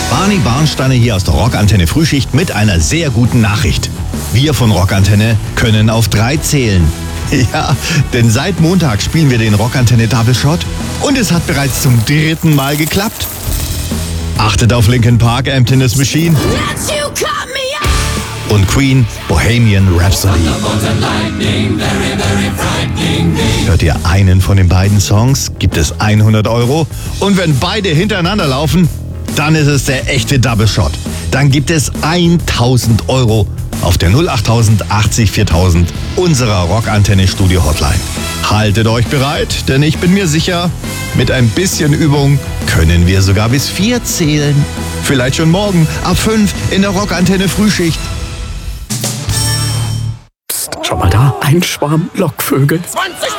Barney Barnsteiner hier aus der Rockantenne Frühschicht mit einer sehr guten Nachricht. Wir von Rockantenne können auf 3 zählen. Ja, denn seit Montag spielen wir den Rockantenne Double Shot und es hat bereits zum 3. Mal geklappt. Achtet auf Linkin Park, Emptiness Machine und Queen, Bohemian Rhapsody. Hört ihr einen von den beiden Songs, gibt es 100 € und wenn beide hintereinander laufen, dann ist es der echte Double Shot. Dann gibt es 1000 € auf der 08000 80 4000 unserer Rockantenne Studio Hotline. Haltet euch bereit, denn ich bin mir sicher, mit ein bisschen Übung können wir sogar bis 4 zählen. Vielleicht schon morgen ab 5 in der Rockantenne Frühschicht. Psst, schau mal da, ein Schwarm Lockvögel. 20